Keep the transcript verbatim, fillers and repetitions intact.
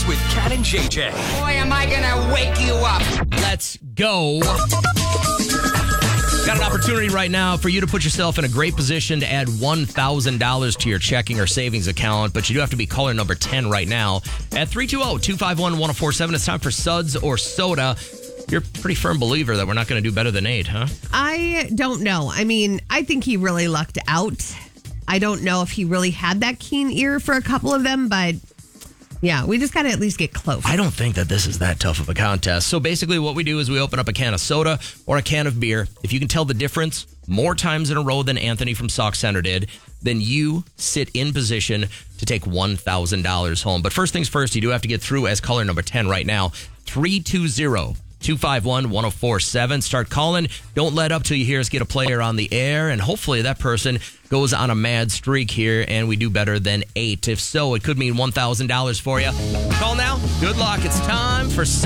with Cat and J J. Boy, am I going to wake you up. Let's go. Got an opportunity right now for you to put yourself in a great position to add one thousand dollars to your checking or savings account, but you do have to be caller number ten right now. At three two zero, two five one, one zero four seven, it's time for Suds or Soda. You're a pretty firm believer that we're not going to do better than eight, huh? I don't know. I mean, I think he really lucked out. I don't know if he really had that keen ear for a couple of them, but yeah, we just got to at least get close. I don't think that this is that tough of a contest. So basically what we do is we open up a can of soda or a can of beer. If you can tell the difference more times in a row than Anthony from Sauk Center did, then you sit in position to take one thousand dollars home. But first things first, you do have to get through as caller number ten right now. three two zero, two five one, one zero four seven. Start calling. Don't let up till you hear us get a player on the air, and hopefully that person goes on a mad streak here and we do better than eight. If so, it could mean one thousand dollars for you. Call now. Good luck. It's time for